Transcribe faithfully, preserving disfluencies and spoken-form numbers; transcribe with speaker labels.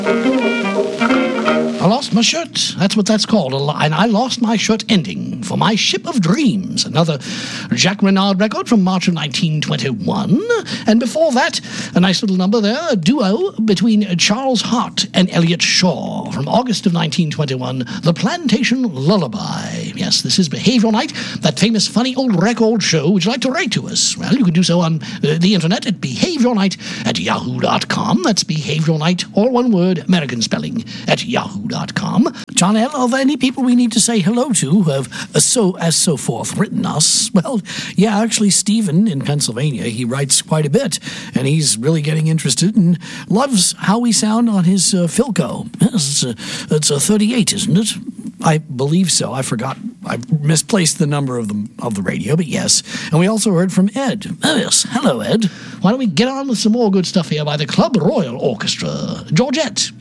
Speaker 1: I lost my shirt. That's what that's called. And I lost my shirt ending for My Ship of Dreams, another Jacques Renard record from March of nineteen twenty-one. And before that, a nice little number there, a duo between Charles Hart and Elliot Shaw from August of nineteen twenty-one, The Plantation Lullaby. Yes, this is Behavioral Night, that famous funny old record show. Would you like to write to us? Well, you can do so on uh, the internet at behavioralnight at yahoo dot com. That's Behavioral Night, all one word, American spelling, at yahoo dot com. John L., are there any people we need to say hello to who have uh, so as so forth written us? Well, yeah, actually, Stephen in Pennsylvania, he writes quite a bit, and he's really getting interested and loves how we sound on his uh, Philco. It's, uh, it's a thirty-eight, isn't it? I believe so. I forgot. I misplaced the number of the, of the radio, but yes. And we also heard from Ed. Oh, yes. Hello, Ed. Why don't we get on with some more good stuff here by the Club Royal Orchestra. Georgette.